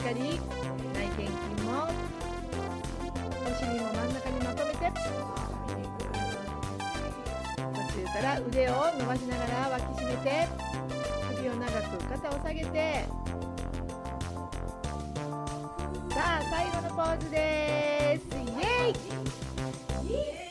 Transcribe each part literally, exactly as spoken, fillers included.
かり内転筋もお尻も真ん中にまとめて、途中から腕を伸ばしながら脇締めて、首を長く肩を下げて、さあ最後のポーズです。イエイイエイ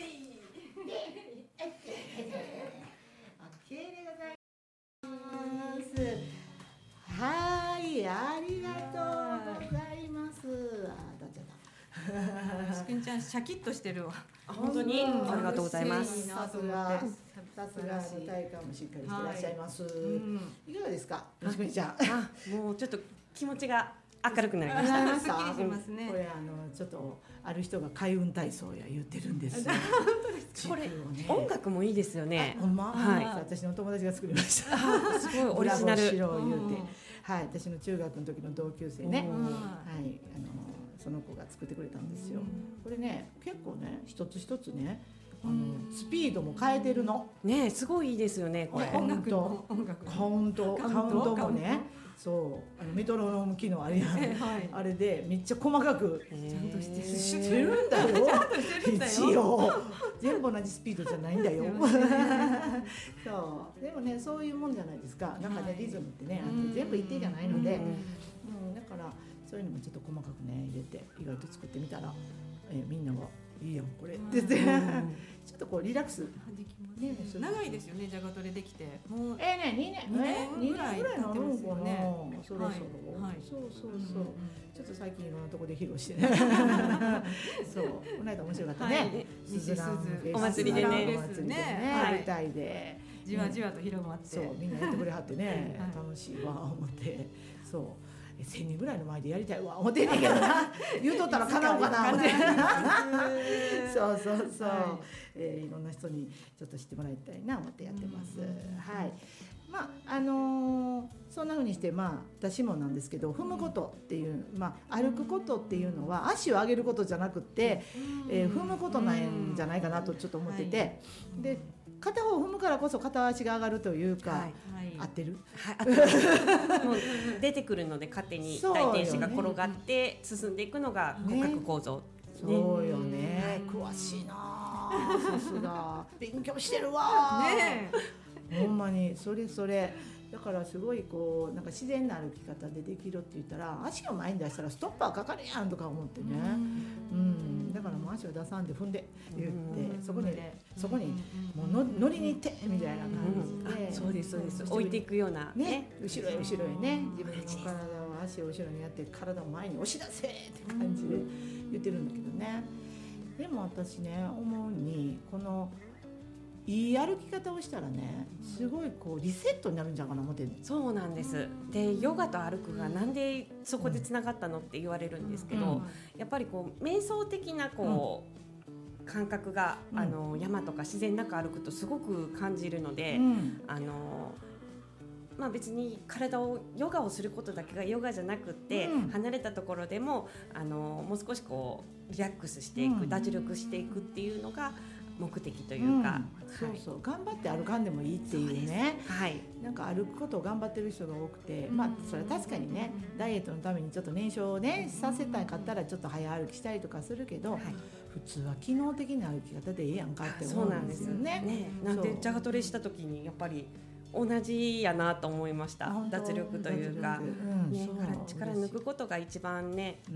はい、ありがとうございます。あ、だっちゃった。 しくんちゃんシャキッとしてるわ。 本当にありがとうございます。 さすが、さすが体幹もしっかりしてらっしゃいます。はい、いかがですか、しくんちゃん。 あ、もうちょっと気持ちが明るくなりました。 すっきりしますね。 これあのちょっとある人が開運体操や言ってるんです。 これ音楽もいいですよね。 ほんま、 はい。 私の友達が作りました。 すごいオリジナル。 白を言うて、はい、私の中学の時の同級生ね、はい、あのその子が作ってくれたんですよ。これね、結構ね、一つ一つね、あのスピードも変えてるの。 ね、すごいいいですよね。これ音楽の音楽カウントカウントもね、そうあのメトロノーム機能あれやん、あれでめっちゃ細かくちゃんとしてしてるんだよ。一応全部同じスピードじゃないんだよ。そうでもね、そういうもんじゃないですか。なんかね、リズムってね、全部一定じゃないので、うん、だからそういうのもちょっと細かくね入れて意外と作ってみたら、えみんながいいやんこれって言って、ちょっとこうリラックス。 長いですよね、じゃがトレできて。 もうえねにねんにねんぐらいにねんぐらいなのかな。 ね。 そろそろ、そうそうそう。ちょっと最近いろんなとこで披露してね。そう、この間面白かったね。 西すずお祭りでね、 お祭りでね、舞台でじわじわと広まって、 そうみんなやってくれはってね、楽しいわ思って、そう。せんにんぐらいの前でやりたいわ思ってんねんけどな。言うとったら叶うかな思って。そうそうそう、はい、えー、いろんな人にちょっと知ってもらいたいな思ってやってます。はい。まああのー、そんな風にして、まあ私もなんですけど、踏むことっていう、まあ歩くことっていうのは足を上げることじゃなくて、えー、踏むことなんじゃないかなとちょっと思ってて、はい、で片方踏むからこそ片足が上がるというか、はいはい、合ってる、 はい、合ってる。もう出てくるので勝手に大転子が転がって進んでいくのが骨格構造、ね、 そうよね、詳しいな、さすが勉強してるわね。ほんまにそれそれだからすごいこうなんか自然な歩き方でできるって言ったら、足を前に出したらストッパーかかるやんとか思ってね、うん、だからもう足を出さんで踏んで言ってそこにそこにもうの乗りに行ってみたいな感じで、 うん、そうですそうです、置いていくような、 ね、ね、後ろへ後ろへね、自分の体を足を後ろにやって体を前に押し出せって感じで言ってるんだけどね。でも私ね思うに、このいい歩き方をしたらね、すごいこうリセットになるんじゃないかな思ってる。 そうなんです。でヨガと歩くがなんでそこでつながったのって言われるんですけど、うん、やっぱりこう瞑想的なこう、うん、感覚が、うん、あの山とか自然の中歩くとすごく感じるので、うん、あのまあ、別に体をヨガをすることだけがヨガじゃなくて、うん、離れたところでもあのもう少しこうリラックスしていく、うん、脱力していくっていうのが目的というか、 うん、そうそう、頑張って歩かんでもいいっていうね、はい、なんか歩くことを頑張ってる人が多くて、まあそれは確かにね、ダイエットのためにちょっと燃焼をねさせたかったらちょっと早歩きしたりとかするけど、はい、普通は機能的な歩き方でいいやんかって思うんですよね。 ね、なんでジャガトレした時にやっぱり同じやなと思いました。脱力というか、うんね、力抜くことが一番ね、うん、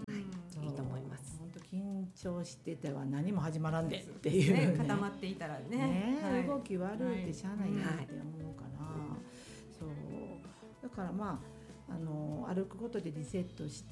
はい、いいと思います。 本当緊張してては何も始まらんでっていう、ねね、固まっていたら ね, ね、はい、動き悪いってしゃあないなって思うから、はい、そうだからまあ、あの歩くことでリセットして、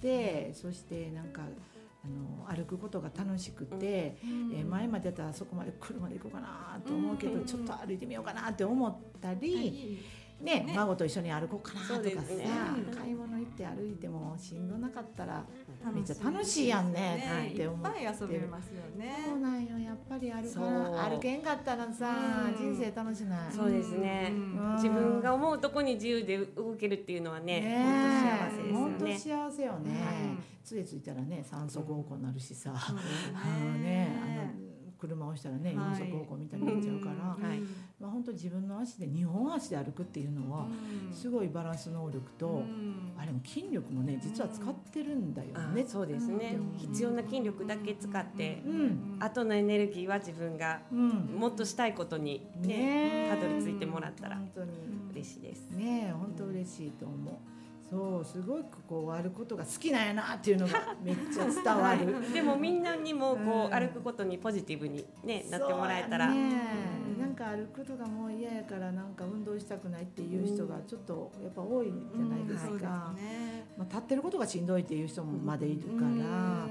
そしてなんかあの歩くことが楽しくて、うんえー、前までだったらそこまで車で行こうかなと思うけど、うん、ちょっと歩いてみようかなって思ったり、うんねね、孫と一緒に歩こうかなとかさ、ね、買い物行って歩いてもしんどなかったらめっちゃ楽しいやんねって思って、 いっぱい遊べますよね。 そうなんよ、やっぱり歩か歩けんかったらさ、うん、人生楽しない。 そうですね、うん、自分が思うとこに自由で動けるっていうのはね、ね、本当幸せですよね。 本当幸せよね、うん、杖ついたらね酸素合コンになるしさ、うん、あのね、あの車をしたらね、 はい四足歩行みたいになっちゃうから、 うんはいまあ、本当自分の足でにほん足で歩くっていうのはうんすごいバランス能力と、 うんあれも筋力もね実は使ってるんだよね。 あそうですね、 うん必要な筋力だけ使って、 うん後のエネルギーは自分がうんもっとしたいことに、ねねえたどり着いてもらったら本当に嬉しいです。 ねえ本当嬉しいと思う。そうすごくこう歩くことが好きなんやなっていうのがめっちゃ伝わる。 でもみんなにもこうんう歩くことにポジティブに、ね、なってもらえたら、 そうやねうんなんか歩くことがもう嫌やからなんか運動したくないっていう人がちょっとやっぱ多いじゃないですうんそうか。 ですねまあ、立ってることがしんどいっていう人もまでいるから、 うん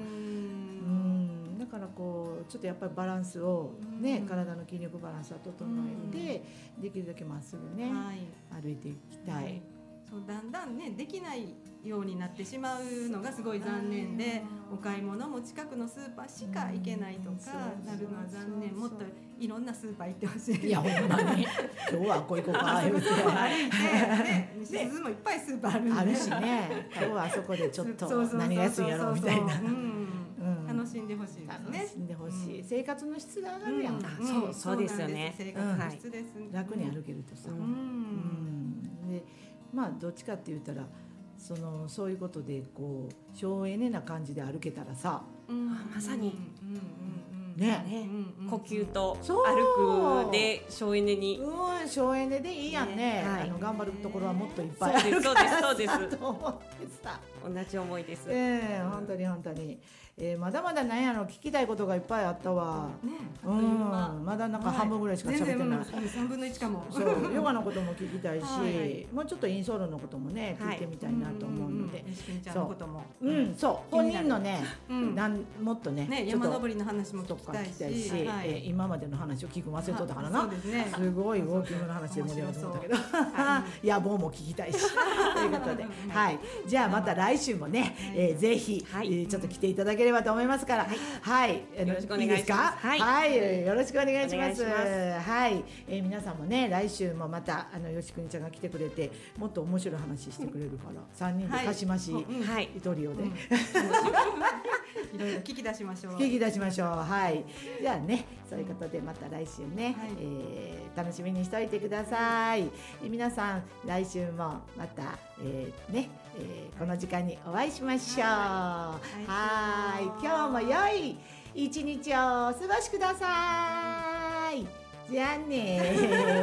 うんだからこうちょっとやっぱりバランスをね、 うん体の筋力バランスは整えて、できるだけまっすぐね、 はい歩いていきたい。 そうだんだんねできないようになってしまうのがすごい残念で、お買い物も近くのスーパーしか行けないとかなるのは残念。もっといろんなスーパー行ってほしい。 いやほんまに今日はこう行こうか言うて歩いてね、西鈴もいっぱいスーパーあるんであるしね、今日はあそこでちょっとそうそうそうそう何が安いんやろみたいな。 うんうん楽しんでほしいです楽ね。 しんでほしい、 うん生活の質が上がるやん、 あそうそうですよねそうなんです生活の質です。 楽に歩けるとさ、 ううんうんでまあどっちかって言ったらそのそういうことでこう省エネな感じで歩けたらさ、 うんあまさにうんうんうんねねうんうん呼吸とそう歩くで省エネに、 うん省エネでいいやんね、 ねはいあの頑張るところはもっといっぱいあるそうですそうですそうですと思ってさ、 同じ思いです。 ええ本当に本当に、えー、まだまだなんやろ聞きたいことがいっぱいあったわ。 ねうあっという間ん、まだなんか半分ぐらいしか喋ってない。 全然もう三分の一かも。 そうヨガのことも聞きたいし、 はいもうちょっとインソールのこともね聞いてみたいなと思うので、 よしくみちゃんのことも。 うん、そう本人のね、 うんなんもっとねねちょっと山登りの話も聞きとか聞きたいし、 たいし、 はいえー今までの話を聞くの忘れとったからあな。 そうですね。 すごいウォーキングの話で盛り上がると思ったけど、 は野望も聞きたいしということで、 うんはい、じゃあまた来週もね、えーぜひ、 はいえーちょっと来ていただければと思いますから、はい、あのよろしくお願いしますですか、 はいはい、よろしくお願いします。 お願いしますはい、えー皆さんもね、来週もまたあのよしくにちゃんが来てくれて、もっと面白い話してくれるから、三人で貸し増し、 うんはいトリオで、 うんいろいろ聞き出しましょう。 聞き出しましょう。はい。じゃあね、そういうことでまた来週ね、 はいえー楽しみにしておいてください。えー皆さん来週もまた、えーね、えーこの時間にお会いしましょう。ははいい。今日も良い一日をお過ごしください。じゃあね